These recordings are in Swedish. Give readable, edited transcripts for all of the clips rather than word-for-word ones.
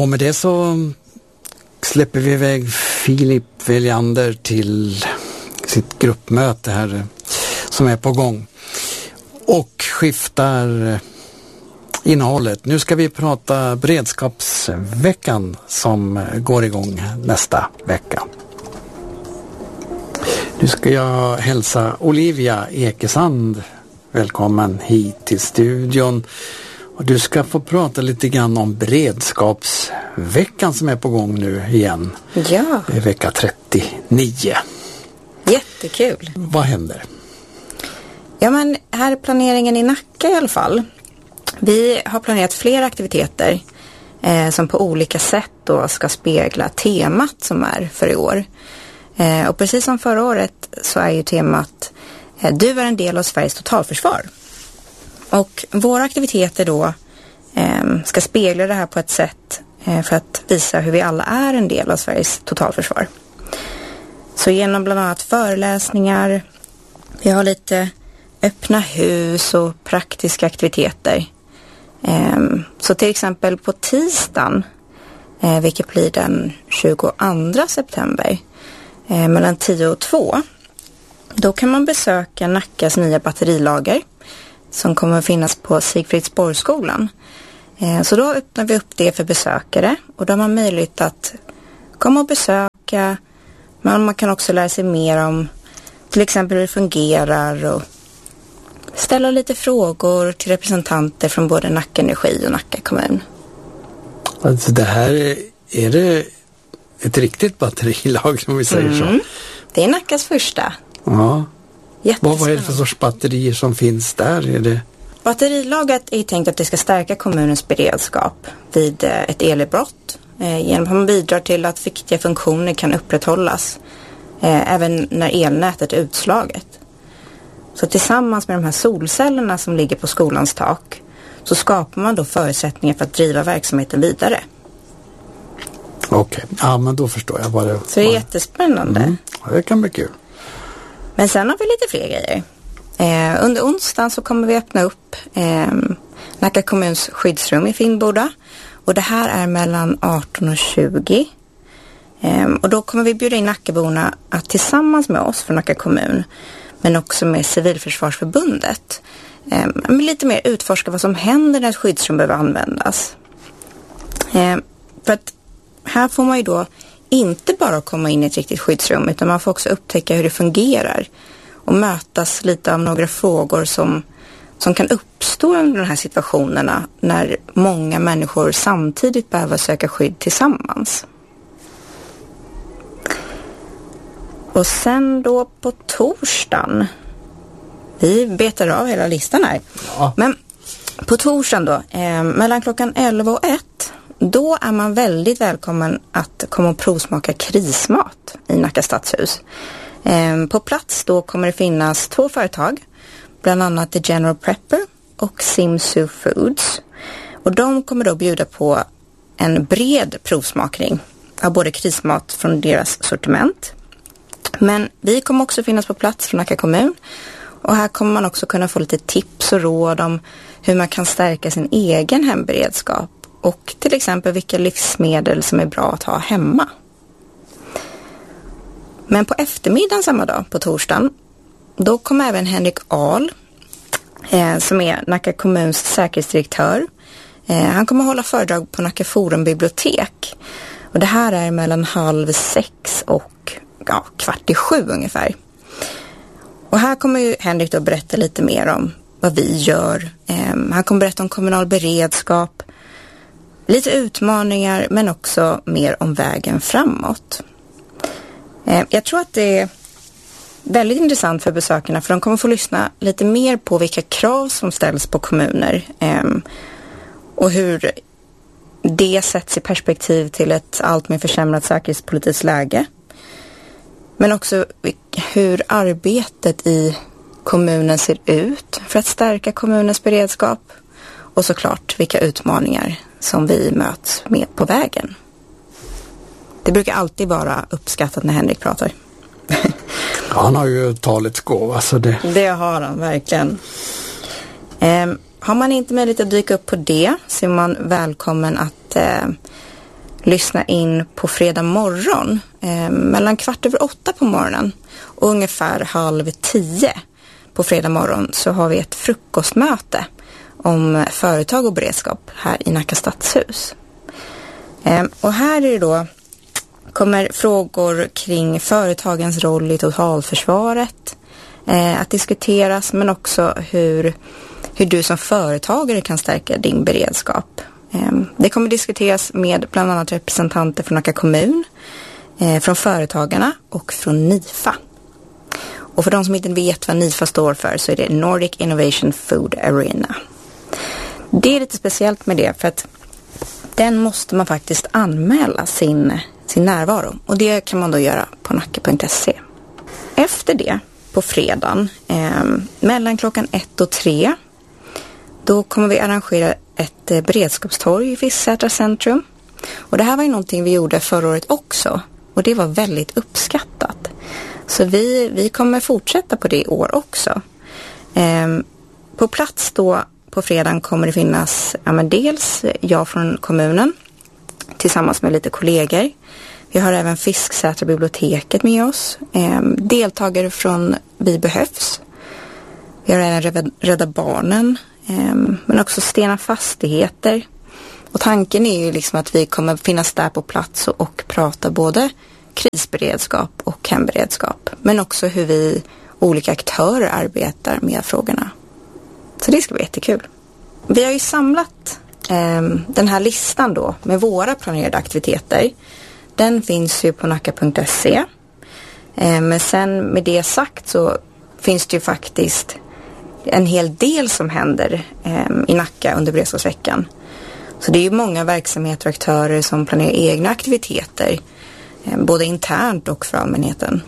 Och med det så släpper vi iväg Filip Weliander till sitt gruppmöte här som är på gång. Och skiftar innehållet. Nu ska vi prata beredskapsveckan som går igång nästa vecka. Nu ska jag hälsa Olivia Ekesand välkommen hit till studion. Och du ska få prata lite grann om beredskapsveckan som är på gång nu igen. Ja. Det är vecka 39. Jättekul. Vad händer? Ja, men här är planeringen i Nacka i alla fall. Vi har planerat flera aktiviteter som på olika sätt då ska spegla temat som är för i år. Och precis som förra året så är ju temat Du är en del av Sveriges totalförsvar. Och våra aktiviteter då ska spegla det här på ett sätt för att visa hur vi alla är en del av Sveriges totalförsvar. Så genom bland annat föreläsningar, vi har lite öppna hus och praktiska aktiviteter. Så till exempel på tisdagen, vilket blir den 22 september, mellan 10 och 2, då kan man besöka Nackas nya batterilager som kommer att finnas på Sigfridsborgsskolan. Så då öppnar vi upp det för besökare och då har man möjlighet att komma och besöka, men man kan också lära sig mer om till exempel hur det fungerar och ställa lite frågor till representanter från både Nacka Energi och Nacka kommun. Alltså det här är det ett riktigt batterilag som vi säger så? Det är Nackas första. Ja. Vad är det för sorts batterier som finns där? Är det... Batterilaget är tänkt att det ska stärka kommunens beredskap vid ett elbrott genom att man bidrar till att viktiga funktioner kan upprätthållas även när elnätet är utslaget. Så tillsammans med de här solcellerna som ligger på skolans tak så skapar man då förutsättningar för att driva verksamheten vidare. Okej, ja men då förstår jag vad det... Så det är jättespännande. Ja, det kan bli kul. Men sen har vi lite fler grejer. Under onsdagen så kommer vi öppna upp Nacka kommuns skyddsrum i Finnboda. Och det här är mellan 18 och 20. Och då kommer vi bjuda in Nackaborna att tillsammans med oss från Nacka kommun, men också med Civilförsvarsförbundet, lite mer utforska vad som händer när ett skyddsrum behöver användas. För att här får man ju då inte bara komma in i ett riktigt skyddsrum, utan man får också upptäcka hur det fungerar och mötas lite av några frågor som kan uppstå under de här situationerna när många människor samtidigt behöver söka skydd tillsammans. Och sen då på torsdagen, vi betar av hela listan här, men på torsdagen då, mellan klockan 11 och 1, då är man väldigt välkommen att komma och provsmaka krismat i Nacka stadshus. På plats då kommer det finnas 2 företag, bland annat The General Prepper och Simsu Foods. Och de kommer då bjuda på en bred provsmakning av både krismat från deras sortiment. Men vi kommer också finnas på plats från Nacka kommun. Och här kommer man också kunna få lite tips och råd om hur man kan stärka sin egen hemberedskap. Och till exempel vilka livsmedel som är bra att ha hemma. Men på eftermiddagen samma dag, på torsdagen, då kommer även Henrik Ahl, som är Nacka kommuns säkerhetsdirektör. Han kommer hålla föredrag på Nacka Forum bibliotek. Och det här är mellan 5:30 och 6:15 ungefär. Och här kommer ju Henrik då berätta lite mer om vad vi gör. Han kommer berätta om kommunal beredskap, lite utmaningar, men också mer om vägen framåt. Jag tror att det är väldigt intressant för besökarna, för de kommer få lyssna lite mer på vilka krav som ställs på kommuner och hur det sätts i perspektiv till ett allt mer försämrat säkerhetspolitiskt läge. Men också hur arbetet i kommunen ser ut för att stärka kommunens beredskap. Och såklart vilka utmaningar som vi möts med på vägen. Det brukar alltid vara uppskattat när Henrik pratar. Ja, han har ju talets gåva. Så det har han verkligen. Har man inte möjlighet att dyka upp på det, så är man välkommen att lyssna in på fredag morgon mellan 7:15 på morgonen och ungefär 9:30 på fredag morgon så har vi ett frukostmöte om företag och beredskap här i Nacka stadshus. Och här är det då kommer frågor kring företagens roll i totalförsvaret att diskuteras, men också hur du som företagare kan stärka din beredskap. Det kommer diskuteras med bland annat representanter från Nacka kommun, från företagarna och från NIFA. Och för de som inte vet vad NIFA står för så är det Nordic Innovation Food Arena. Det är lite speciellt med det för att den måste man faktiskt anmäla sin närvaro. Och det kan man då göra på nacka.se. Efter det, på fredagen, mellan klockan 1 och 3, då kommer vi arrangera ett beredskapstorg i Fisksätra centrum. Och det här var ju någonting vi gjorde förra året också. Och det var väldigt uppskattat. Så vi kommer fortsätta på det i år också. På plats då på fredagen kommer det finnas dels jag från kommunen tillsammans med lite kollegor. Vi har även Fisksätra biblioteket med oss. Deltagare från Vi behövs. Vi har även Rädda Barnen. Men också Stena Fastigheter. Och tanken är ju liksom att vi kommer finnas där på plats och prata både krisberedskap och hemberedskap. Men också hur vi olika aktörer arbetar med frågorna. Så det ska bli jättekul. Vi har ju samlat den här listan då med våra planerade aktiviteter. Den finns ju på nacka.se. Men sen med det sagt så finns det ju faktiskt en hel del som händer i Nacka under beredskapsveckan. Så det är ju många verksamheter och aktörer som planerar egna aktiviteter. Både internt och för allmänheten.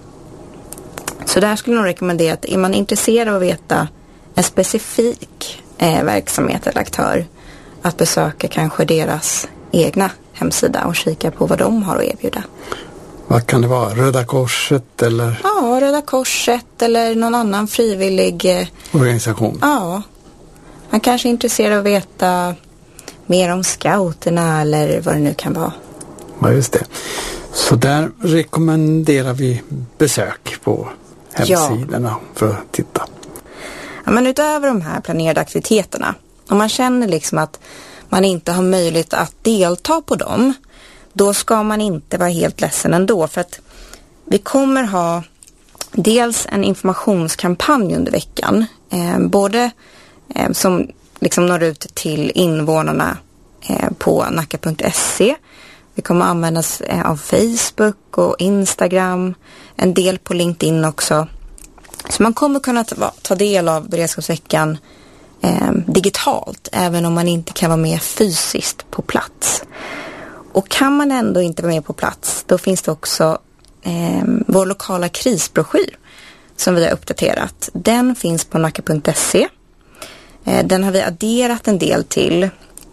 Så där skulle jag nog rekommendera att är man intresserad av att veta en specifik verksamhet eller aktör att besöka kanske deras egna hemsida och kika på vad de har att erbjuda. Vad kan det vara? Röda Korset eller? Ja, Röda Korset eller någon annan frivillig organisation. Ja, man kanske är intresserad av att veta mer om scouterna eller vad det nu kan vara. Ja, just det. Så där rekommenderar vi besök på hemsidorna för att titta. Ja, men utöver de här planerade aktiviteterna, om man känner liksom att man inte har möjlighet att delta på dem, då ska man inte vara helt ledsen ändå. För att vi kommer ha dels en informationskampanj under veckan. Både som liksom når ut till invånarna på nacka.se. Vi kommer användas av Facebook och Instagram. En del på LinkedIn också. Så man kommer kunna ta del av beredskapsveckan digitalt. Även om man inte kan vara med fysiskt på plats. Och kan man ändå inte vara med på plats, då finns det också vår lokala krisbroschyr som vi har uppdaterat. Den finns på nacka.se. Den har vi adderat en del till.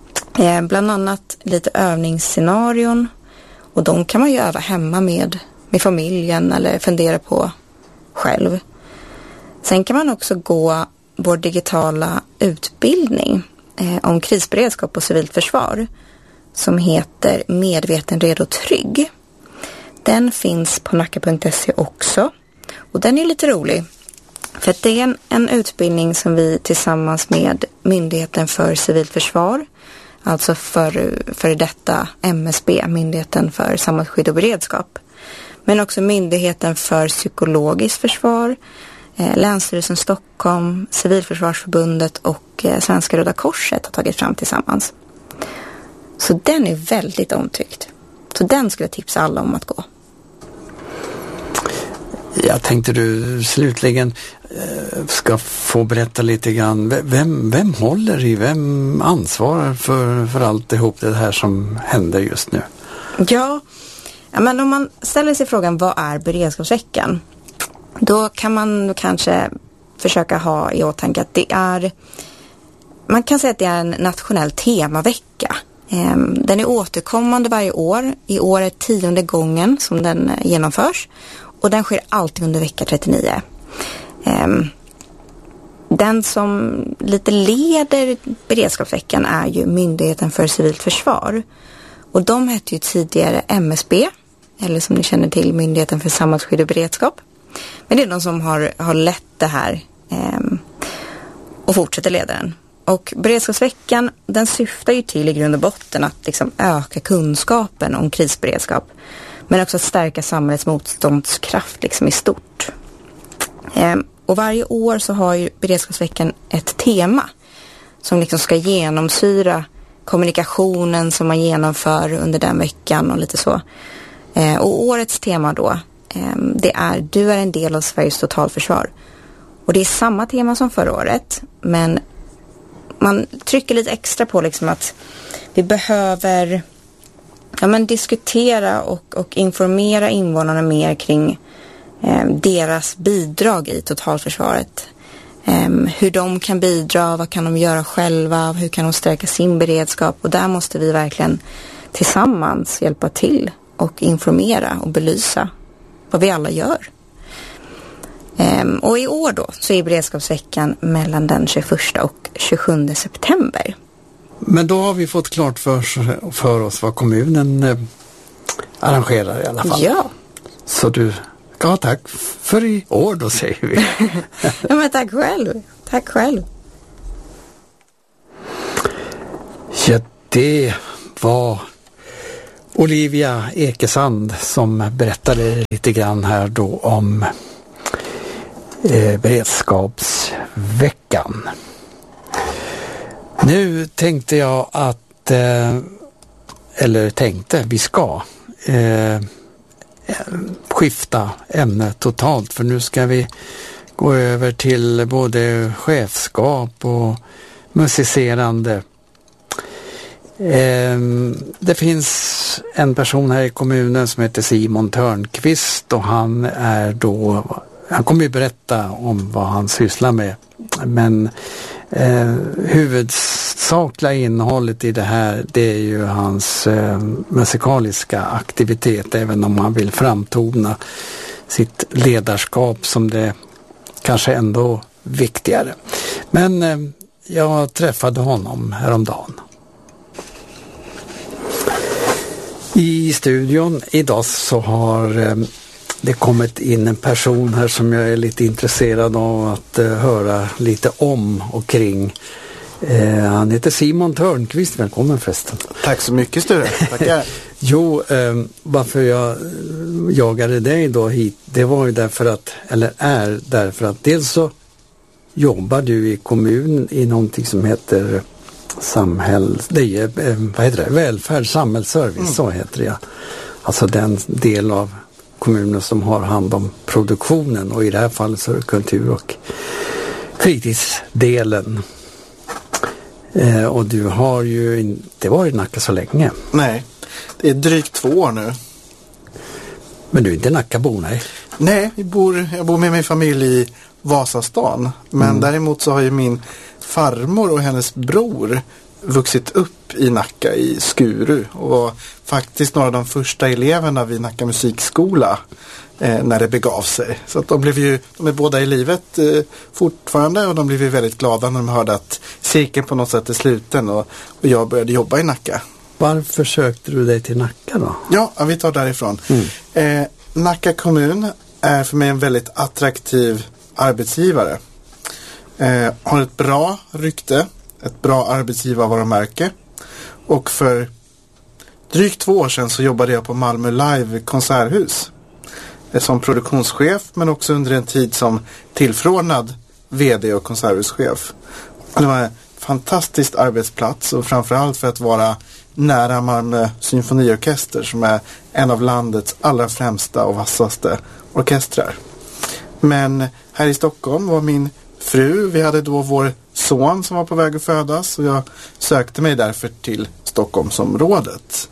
Bland annat lite övningsscenarion. Och de kan man ju öva hemma med familjen eller fundera på själv. Sen kan man också gå vår digitala utbildning om krisberedskap och civilt försvar som heter Medveten, redo, trygg. Den finns på nacka.se också. Och den är lite rolig. För att det är en utbildning som vi tillsammans med Myndigheten för civilt försvar, alltså för detta MSB, Myndigheten för samhällsskydd och beredskap, men också Myndigheten för psykologiskt försvar, Länsstyrelsen Stockholm, Civilförsvarsförbundet och Svenska Röda Korset har tagit fram tillsammans. Så den är väldigt omtyckt. Så den skulle jag tipsa alla om att gå. Jag tänkte du slutligen ska få berätta lite grann. Vem håller i, vem ansvarar för alltihop det här som händer just nu? Ja, men om man ställer sig frågan vad är beredskapsveckan? Då kan man kanske försöka ha i åtanke att det är, man kan säga att det är en nationell temavecka. Den är återkommande varje år. I år är 10:e gången som den genomförs. Och den sker alltid under vecka 39. Den som lite leder beredskapsveckan är ju Myndigheten för civilt försvar. Och de hette ju tidigare MSB, eller som ni känner till, Myndigheten för samhällsskydd och beredskap. Men det är de som har lett det här och fortsätter leda den. Och beredskapsveckan, den syftar ju till i grund och botten att liksom öka kunskapen om krisberedskap. Men också att stärka samhällets motståndskraft liksom i stort. Och varje år så har ju beredskapsveckan ett tema som liksom ska genomsyra kommunikationen som man genomför under den veckan och lite så. Och årets tema då, det är Du är en del av Sveriges totalförsvar. Och det är samma tema som förra året, men man trycker lite extra på liksom att vi behöver diskutera och informera invånarna mer kring deras bidrag i totalförsvaret. Hur de kan bidra, vad kan de göra själva, hur kan de stärka sin beredskap, och där måste vi verkligen tillsammans hjälpa till och informera och belysa vad vi alla gör. Och i år då så är beredskapsveckan mellan den 21 och 27 september. Men då har vi fått klart för oss vad kommunen arrangerar i alla fall. Ja. Så du ska ha tack för i år då, säger vi. Ja, men tack själv. Tack själv. Ja, det var Olivia Ekesand som berättade lite grann här då om beredskapsveckan. Nu tänkte jag att, vi ska skifta ämne totalt, för nu ska vi gå över till både chefskap och musicerande. Det finns en person här i kommunen som heter Simon Törnqvist, och han kommer ju berätta om vad han sysslar med, men huvudsakliga innehållet i det här, det är ju hans musikaliska aktivitet, även om han vill framtona sitt ledarskap som det kanske ändå viktigare. Men jag träffade honom häromdagen. I studion idag så har det kommit in en person här som jag är lite intresserad av att höra lite om och kring. Han heter Simon Törnqvist. Välkommen förresten. Tack så mycket, Sture. Tackar. Jo, varför jag jagade dig då hit, det var ju därför att dels så jobbar du i kommun i någonting som heter välfärd, samhällsservice, så heter det. Alltså den del av kommunen som har hand om produktionen, och i det här fallet så är det kultur- och fritidsdelen. Och du har ju inte varit i Nacka så länge. Nej, det är drygt 2 år nu. Men du är inte Nackabo, nej? Nej, jag bor med min familj i Vasastan. Men däremot så har ju min farmor och hennes bror vuxit upp i Nacka i Skuru, och var faktiskt några av de första eleverna vid Nacka musikskola när det begav sig. Så att de är båda i livet fortfarande, och de blev ju väldigt glada när de hörde att cirkeln på något sätt är sluten och jag började jobba i Nacka. Varför sökte du dig till Nacka då? Ja, vi tar därifrån. Nacka kommun är för mig en väldigt attraktiv arbetsgivare. Har ett bra rykte, ett bra arbetsgivarvarumärke, och för drygt 2 år sedan så jobbade jag på Malmö Live konserthus som produktionschef, men också under en tid som tillförordnad vd och konserthuschef. Det var en fantastisk arbetsplats, och framförallt för att vara nära Malmö symfoniorkester, som är en av landets allra främsta och vassaste orkestrar. Men här i Stockholm var min fru, vi hade då vår son som var på väg att födas, och jag sökte mig därför till Stockholmsområdet.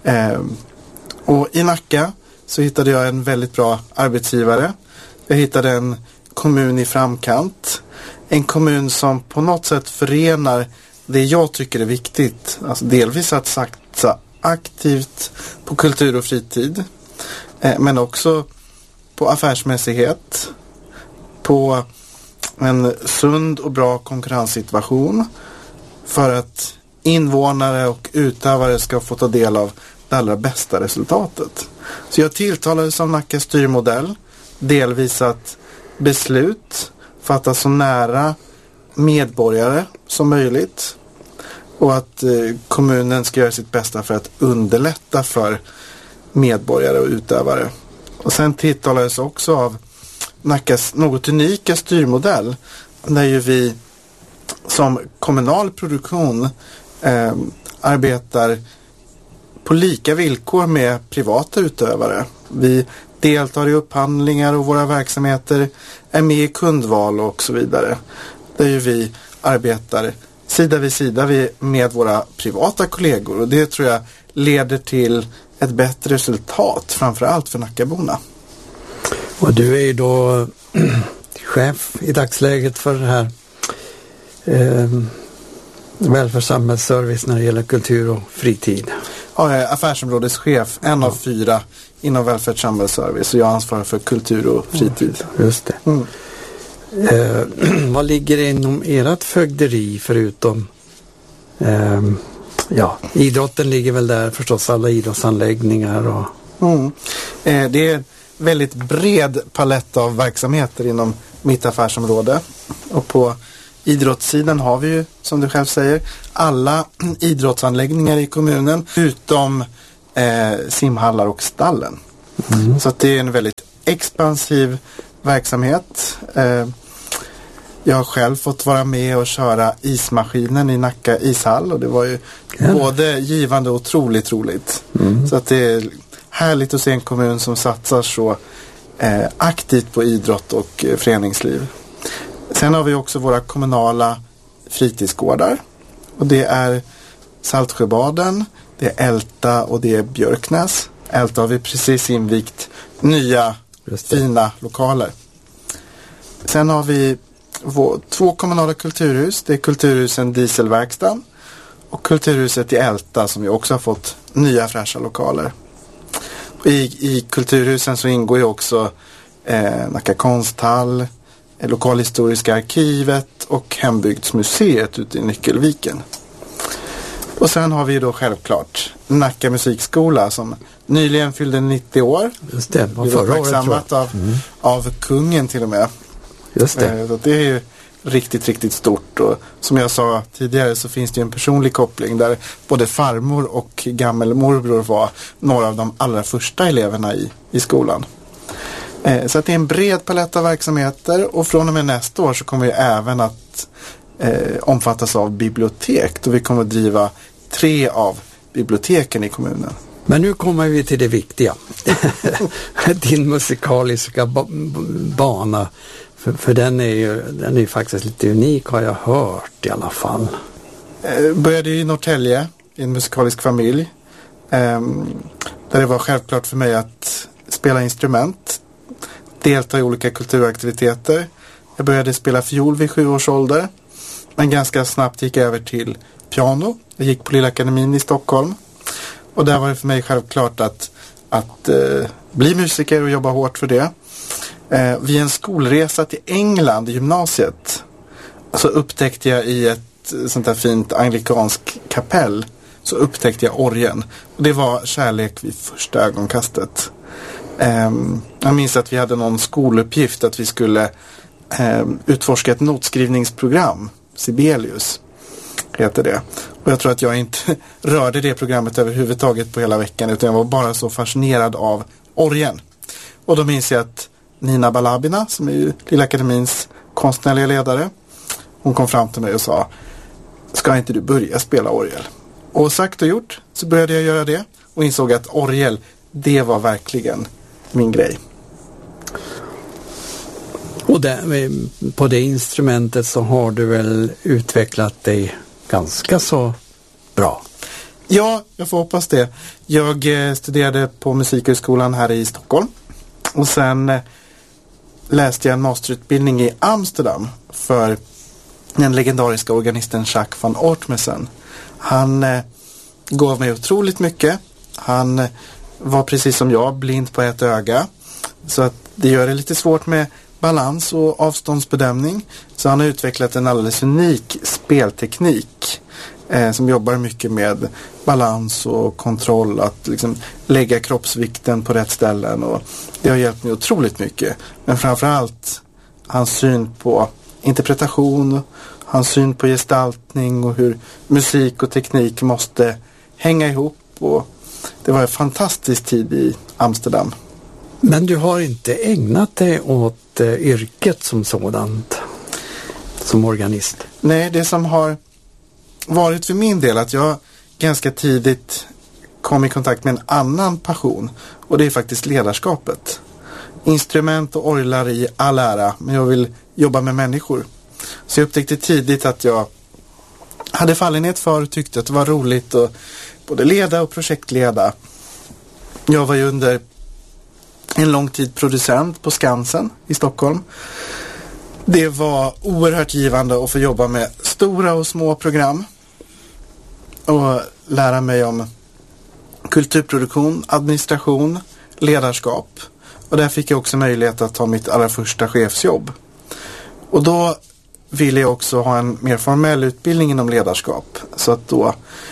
Och i Nacka så hittade jag en väldigt bra arbetsgivare. Jag hittade en kommun i framkant. En kommun som på något sätt förenar det jag tycker är viktigt. Alltså delvis att satsa aktivt på kultur och fritid. Men också på affärsmässighet. På en sund och bra konkurrenssituation. För att invånare och utövare ska få ta del av det allra bästa resultatet. Så jag tilltalades av Nackas styrmodell, delvis att beslut fattas så nära medborgare som möjligt och att kommunen ska göra sitt bästa för att underlätta för medborgare och utövare. Och sen tilltalades också av Nackas något unika styrmodell, där ju vi som kommunal produktion arbetar på lika villkor med privata utövare. Vi deltar i upphandlingar och våra verksamheter är med i kundval och så vidare. Där ju vi arbetar sida vid sida med våra privata kollegor, och det tror jag leder till ett bättre resultat, framförallt för Nackaborna. Och du är ju då chef i dagsläget för det här välfärdssamhällsservice när det gäller kultur och fritid. Ja, jag är affärsområdeschef, en av 4 inom välfärdssamhällsservice, och jag ansvarar för kultur och fritid. Just det. Vad ligger inom ert fögderi förutom idrotten ligger väl där förstås, alla idrottsanläggningar och... Det är väldigt bred palett av verksamheter inom mitt affärsområde, och på idrottssidan har vi ju, som du själv säger, alla idrottsanläggningar i kommunen utom simhallar och stallen. Så att det är en väldigt expansiv verksamhet. Jag har själv fått vara med och köra ismaskinen i Nacka ishall, och det var ju både givande och otroligt roligt. Så att det är härligt att se en kommun som satsar så aktivt på idrott och föreningsliv. Sen har vi också våra kommunala fritidsgårdar, och det är Saltsjöbaden, det är Älta och det är Björknäs. Älta har vi precis invigt nya fina lokaler. Sen har vi 2 kommunala kulturhus. Det är Kulturhusen Dieselverkstan och Kulturhuset i Älta, som ju också har fått nya fräscha lokaler. I kulturhusen så ingår ju också Nacka konsthall, Lokalhistoriska arkivet och Hembygdsmuseet ute i Nyckelviken. Och sen har vi då självklart Nacka musikskola, som nyligen fyllde 90 år. Just det, var förra året, av kungen till och med. Just det. Så det är ju riktigt stort, och som jag sa tidigare så finns det ju en personlig koppling där både farmor och gammelmorbror var några av de allra första eleverna i skolan. Så att det är en bred palett av verksamheter, och från och med nästa år så kommer vi även att omfattas av bibliotek, då vi kommer att driva 3 av biblioteken i kommunen. Men nu kommer vi till det viktiga. Din musikaliska bana. För den är ju faktiskt lite unik, har jag hört i alla fall. Började i Norrtälje i en musikalisk familj. Där det var självklart för mig att spela instrument. Delta i olika kulturaktiviteter. Jag började spela fiol vid 7 års ålder. Men ganska snabbt gick jag över till piano. Jag gick på Lilla Akademin i Stockholm. Och där var det för mig självklart att bli musiker och jobba hårt för det. Vid en skolresa till England i gymnasiet så upptäckte jag i ett sånt här fint anglikansk kapell, så upptäckte jag orgeln. Och det var kärlek vid första ögonkastet. Jag minns att vi hade någon skoluppgift att vi skulle utforska ett notskrivningsprogram, Sibelius heter det. Och jag tror att jag inte rörde det programmet överhuvudtaget på hela veckan, utan jag var bara så fascinerad av orgeln. Och då minns jag att Nina Balabina, som är ju Lilla Akademins konstnärliga ledare, hon kom fram till mig och sa: ska inte du börja spela orgel? Och sagt och gjort så började jag göra det, och insåg att orgel, det var verkligen min grej. Och på det instrumentet så har du väl utvecklat dig ganska så bra? Ja, jag får hoppas det. Jag studerade på Musikhögskolan här i Stockholm. Och sen läste jag en masterutbildning i Amsterdam för den legendariska organisten Jacques van Ortmesen. Han gav mig otroligt mycket. Han var precis som jag blind på ett öga. Så att det gör det lite svårt med balans och avståndsbedömning. Så han har utvecklat en alldeles unik spelteknik som jobbar mycket med balans och kontroll, att liksom lägga kroppsvikten på rätt ställen, och det har hjälpt mig otroligt mycket. Men framförallt hans syn på interpretation, hans syn på gestaltning och hur musik och teknik måste hänga ihop, och det var en fantastisk tid i Amsterdam. Men du har inte ägnat dig åt yrket som sådant, som organist? Nej, det som har varit för min del att jag ganska tidigt kom i kontakt med en annan passion, och det är faktiskt ledarskapet. Instrument och orglar i all ära, men jag vill jobba med människor. Så jag upptäckte tidigt att jag hade fallenhet för och tyckte att det var roligt att både leda och projektleda. Jag var ju under en lång tid producent på Skansen i Stockholm. Det var oerhört givande att få jobba med stora och små program och lära mig om kulturproduktion, administration, ledarskap. Och där fick jag också möjlighet att ta mitt allra första chefsjobb. Och då ville jag också ha en mer formell utbildning inom ledarskap. Så att då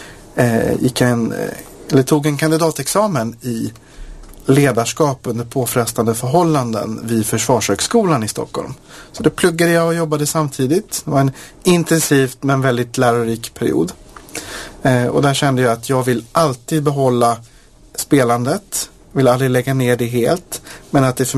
tog en kandidatexamen i ledarskap under påfrestande förhållanden vid Försvarshögskolan i Stockholm. Så då pluggade jag och jobbade samtidigt. Det var en intensivt men väldigt lärorik period. Och där kände jag att jag vill alltid behålla spelandet. Vill aldrig lägga ner det helt. Men att det för